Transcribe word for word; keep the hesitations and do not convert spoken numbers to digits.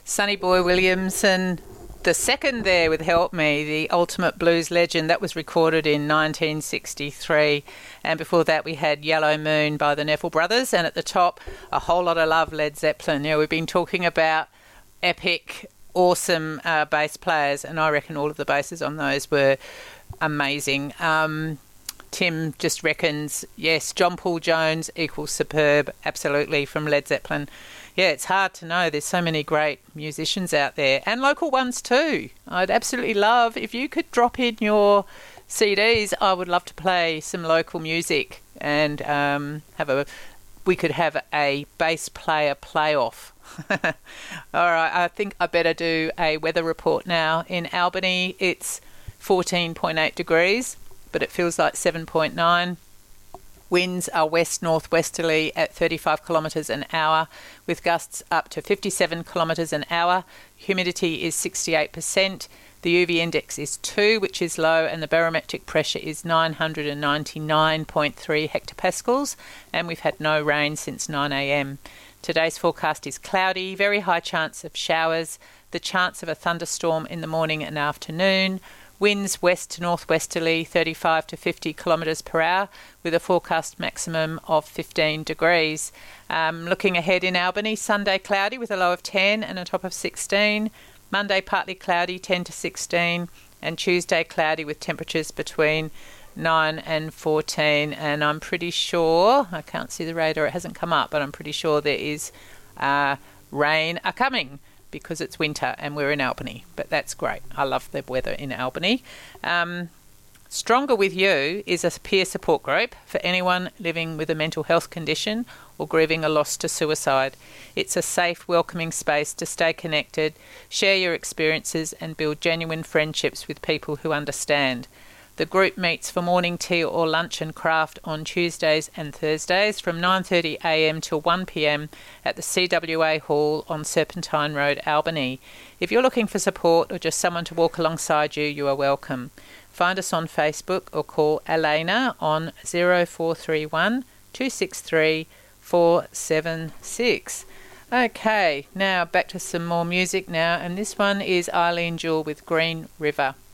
Sonny Boy Williamson, the second there with Help Me, the ultimate blues legend. That was recorded in nineteen sixty-three. And before that we had Yellow Moon by the Neville Brothers. And at the top, A Whole Lot of Love, Led Zeppelin. Now, we've been talking about epic, awesome uh, bass players, and I reckon all of the basses on those were amazing. Um, Tim just reckons, yes, John Paul Jones equals superb, absolutely, from Led Zeppelin. Yeah, it's hard to know. There's so many great musicians out there, and local ones too. I'd absolutely love, if you could drop in your C Ds, I would love to play some local music and um, have a, we could have a bass player playoff. All right, I think I better do a weather report now. In Albany, it's fourteen point eight degrees, but it feels like seven point nine. Winds are west-northwesterly at thirty-five kilometres an hour, with gusts up to fifty-seven kilometres an hour. Humidity is sixty-eight percent. The U V index is two, which is low, and the barometric pressure is nine hundred ninety-nine point three hectopascals, and we've had no rain since nine a m. Today's forecast is cloudy, very high chance of showers, the chance of a thunderstorm in the morning and afternoon. Winds west to northwesterly, thirty-five to fifty kilometres per hour, with a forecast maximum of fifteen degrees. Um, looking ahead in Albany, Sunday cloudy with a low of ten and a top of sixteen. Monday partly cloudy, ten to sixteen. And Tuesday cloudy with temperatures between nine and fourteen. And I'm pretty sure, I can't see the radar, it hasn't come up, but I'm pretty sure there is uh, rain a coming, because it's winter and we're in Albany. But that's great. I love the weather in Albany. Um, Stronger With You is a peer support group for anyone living with a mental health condition or grieving a loss to suicide. It's a safe, welcoming space to stay connected, share your experiences and build genuine friendships with people who understand. The group meets for morning tea or lunch and craft on Tuesdays and Thursdays from nine thirty a m till one p m at the C W A Hall on Serpentine Road, Albany. If you're looking for support or just someone to walk alongside you, you are welcome. Find us on Facebook or call Elena on zero four three one, two six three, four seven six. Okay, now back to some more music now, and this one is Eileen Jewell with Green River.